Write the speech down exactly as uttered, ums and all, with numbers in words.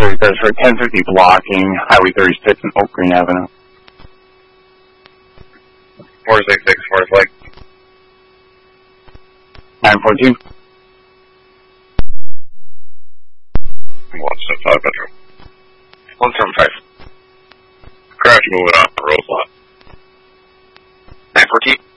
There's for ten fifty blocking Highway thirty-six and Oak Green Avenue. four six six, four flight. nine fourteen. one seven five bedroom. one seven five. Crash moving off the road lot. nine fourteen.